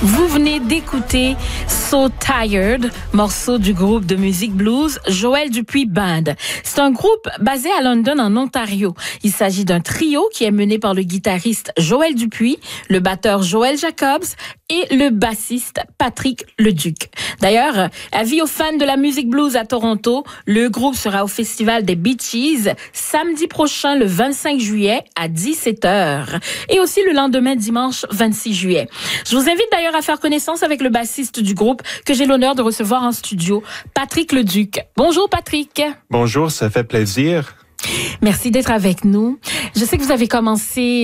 Vous venez d'écouter So Tired, morceau du groupe de musique blues Joël Dupuis Band. C'est un groupe basé à London, en Ontario. Il s'agit d'un trio qui est mené par le guitariste Joël Dupuis, le batteur Joël Jacobs et le bassiste Patrick Leduc. D'ailleurs, avis aux fans de la musique blues à Toronto, le groupe sera au Festival des Beaches samedi prochain, le 25 juillet à 17h. Et aussi le lendemain, dimanche 26 juillet. Je vous invite d'ailleurs à faire connaissance avec le bassiste du groupe que j'ai l'honneur de recevoir en studio, Patrick Leduc. Bonjour Patrick. Bonjour, ça fait plaisir. Merci d'être avec nous. Je sais que vous avez commencé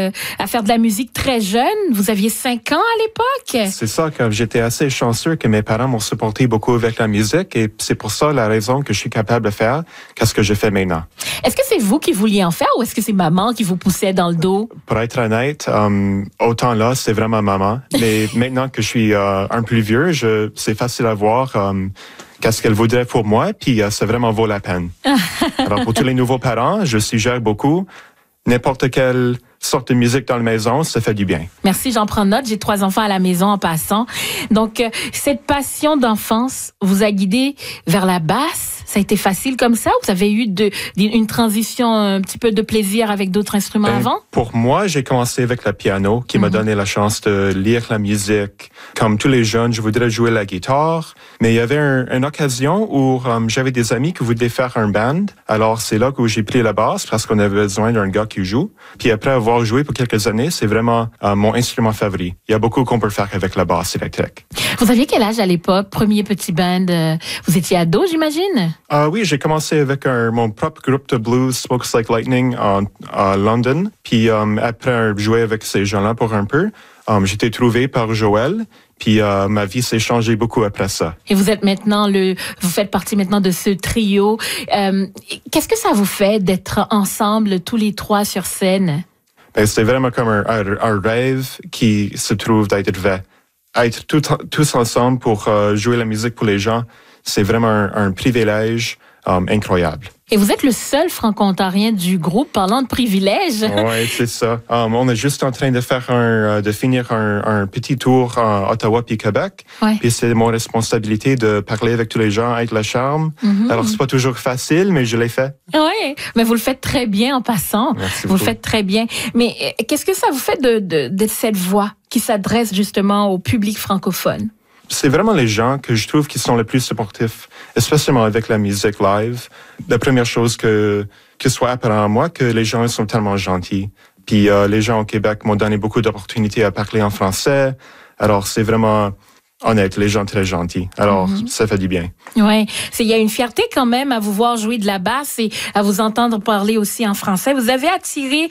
à faire de la musique très jeune. Vous aviez 5 ans à l'époque. C'est ça, quand j'étais assez chanceux que mes parents m'ont supporté beaucoup avec la musique et c'est pour ça la raison que je suis capable de faire qu'est-ce que je fais maintenant. Est-ce que c'est vous qui vouliez en faire ou est-ce que c'est maman qui vous poussait dans le dos? Pour être honnête, autant là, c'est vraiment maman. Mais maintenant que je suis un peu vieux, c'est facile à voir qu'est-ce qu'elle voudrait pour moi, puis ça vraiment vaut la peine. Alors, pour tous les nouveaux parents, je suggère beaucoup, n'importe quelle sorte de musique dans la maison, ça fait du bien. Merci, j'en prends note. J'ai 3 enfants à la maison en passant. Donc, cette passion d'enfance vous a guidé vers la basse. Ça a été facile comme ça? Vous avez eu une transition, un petit peu de plaisir avec d'autres instruments avant? Pour moi, j'ai commencé avec le piano, qui m'a donné la chance de lire la musique. Comme tous les jeunes, je voudrais jouer la guitare, mais il y avait une occasion où j'avais des amis qui voulaient faire un band. Alors, c'est là que j'ai pris la basse parce qu'on avait besoin d'un gars qui joue. Puis après avoir joué pour quelques années, c'est vraiment mon instrument favori. Il y a beaucoup qu'on peut faire avec la basse électrique. Vous aviez quel âge à l'époque? Premier petit band, vous étiez ado, j'imagine? Oui, j'ai commencé avec mon propre groupe de blues, Smokes Like Lightning, à London. Puis après jouer avec ces gens-là pour un peu, j'étais trouvé par Joël. Puis ma vie s'est changée beaucoup après ça. Et vous êtes maintenant vous faites partie maintenant de ce trio. Qu'est-ce que ça vous fait d'être ensemble tous les 3 sur scène? C'est vraiment comme un rêve qui se trouve d'être vrai. Être tous ensemble pour jouer la musique pour les gens, c'est vraiment un privilège incroyable. Et vous êtes le seul franco-ontarien du groupe parlant de privilèges. Oui, c'est ça. On est juste en train de finir un petit tour en Ottawa puis Québec. Ouais. Puis c'est mon responsabilité de parler avec tous les gens, avec le charme. Alors, c'est pas toujours facile, mais je l'ai fait. Oui, mais vous le faites très bien en passant. Merci vous beaucoup. le faites très bien. Mais qu'est-ce que ça vous fait de cette voix qui s'adresse justement au public francophone? C'est vraiment les gens que je trouve qui sont les plus supportifs, especially avec la musique live. La première chose que soit apparent à moi, que les gens sont tellement gentils. Puis les gens au Québec m'ont donné beaucoup d'opportunités à parler en français. Alors c'est vraiment honnête, les gens très gentils. Alors ça fait du bien. Oui, il y a une fierté quand même à vous voir jouer de la basse et à vous entendre parler aussi en français. Vous avez attiré,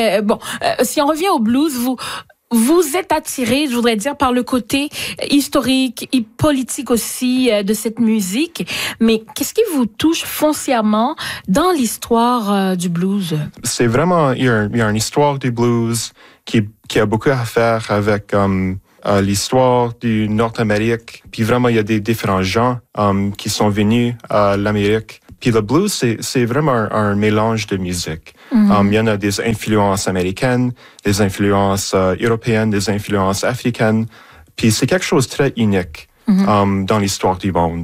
si on revient au blues, vous êtes attiré, je voudrais dire, par le côté historique et politique aussi de cette musique. Mais qu'est-ce qui vous touche foncièrement dans l'histoire du blues? C'est vraiment, il y a une histoire du blues qui a beaucoup à faire avec l'histoire du Nord-Amérique. Puis vraiment, il y a des différents gens qui sont venus à l'Amérique. Puis le blues, c'est vraiment un mélange de musique. Il y en a des influences américaines, des influences européennes, des influences africaines. Puis c'est quelque chose de très unique dans l'histoire du monde.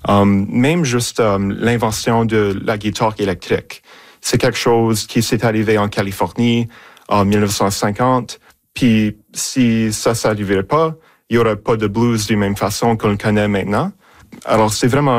Même juste l'invention de la guitare électrique. C'est quelque chose qui s'est arrivé en Californie en 1950. Puis si ça s'arriverait pas, il y aurait pas de blues de la même façon qu'on le connaît maintenant. Alors c'est vraiment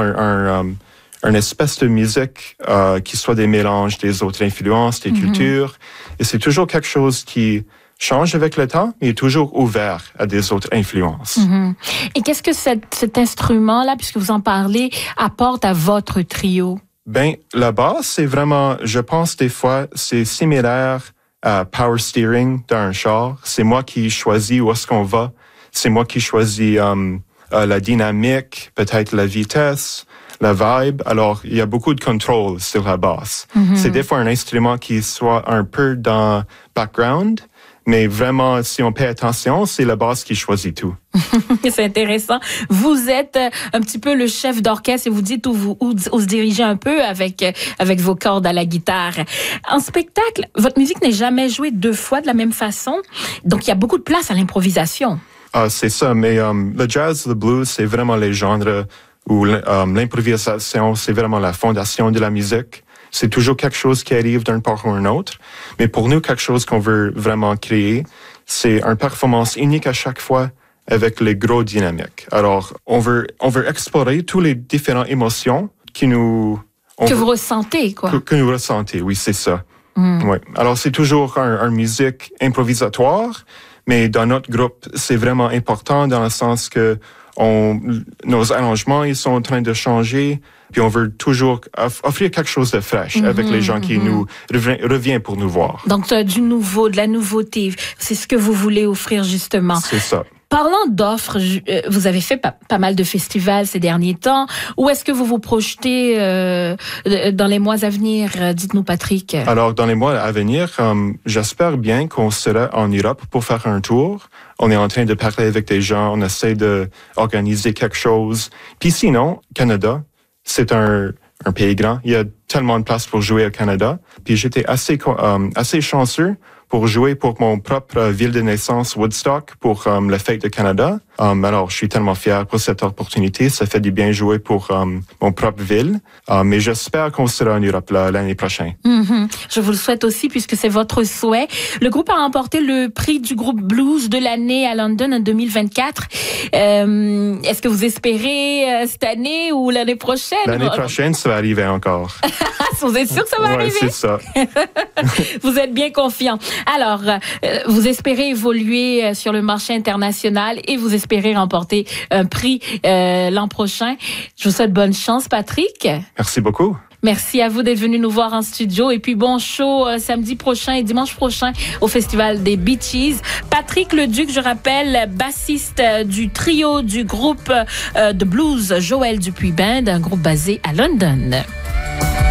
une espèce de musique qui soit des mélanges des autres influences, des cultures. Et c'est toujours quelque chose qui change avec le temps, mais est toujours ouvert à des autres influences. Et qu'est-ce que cet instrument-là, puisque vous en parlez, apporte à votre trio? La basse, c'est vraiment, je pense des fois, c'est similaire à power steering d'un char. C'est moi qui choisis où est-ce qu'on va. C'est moi qui choisis la dynamique, peut-être la vitesse, la vibe. Alors, il y a beaucoup de contrôle sur la basse. C'est des fois un instrument qui soit un peu dans background, mais vraiment, si on paie attention, c'est la basse qui choisit tout. C'est intéressant. Vous êtes un petit peu le chef d'orchestre et vous dites où se diriger un peu avec vos cordes à la guitare. En spectacle, votre musique n'est jamais jouée 2 fois de la même façon, donc il y a beaucoup de place à l'improvisation. Ah, c'est ça, mais le jazz, le blues, c'est vraiment les genres où l'improvisation, c'est vraiment la fondation de la musique. C'est toujours quelque chose qui arrive d'un part ou un autre. Mais pour nous, quelque chose qu'on veut vraiment créer, c'est une performance unique à chaque fois avec les gros dynamiques. Alors, on veut explorer toutes les différentes émotions vous ressentez, quoi. Que nous ressentez, oui, c'est ça. Ouais. Alors, c'est toujours une musique improvisatoire, mais dans notre groupe, c'est vraiment important dans le sens que nos arrangements, ils sont en train de changer, puis on veut toujours offrir quelque chose de fraîche avec les gens qui nous reviennent pour nous voir. Donc, de la nouveauté, c'est ce que vous voulez offrir justement. C'est ça. Parlant d'offres, vous avez fait pas mal de festivals ces derniers temps. Où est-ce que vous vous projetez dans les mois à venir? Dites-nous, Patrick. Alors, dans les mois à venir, j'espère bien qu'on sera en Europe pour faire un tour. On est en train de parler avec des gens, on essaie d'organiser quelque chose. Puis sinon, Canada, c'est un pays grand. Il y a tellement de place pour jouer au Canada. Puis j'étais assez chanceux pour jouer pour mon propre ville de naissance, Woodstock, pour la fête de Canada. Alors, je suis tellement fier pour cette opportunité. Ça fait du bien jouer pour mon propre ville. Mais j'espère qu'on sera en Europe l'année prochaine. Je vous le souhaite aussi, puisque c'est votre souhait. Le groupe a remporté le prix du groupe blues de l'année à London en 2024. Est-ce que vous espérez cette année ou l'année prochaine? L'année prochaine, ça va arriver encore. Vous êtes sûr que ça va arriver? Oui, c'est ça. Vous êtes bien confiant. Alors, vous espérez évoluer sur le marché international et vous espérez remporter un prix l'an prochain. Je vous souhaite bonne chance, Patrick. Merci beaucoup. Merci à vous d'être venu nous voir en studio. Et puis bon show samedi prochain et dimanche prochain au Festival des Beaches. Patrick Leduc, je rappelle, bassiste du trio du groupe de blues Joël Dupuis Band, un groupe basé à London.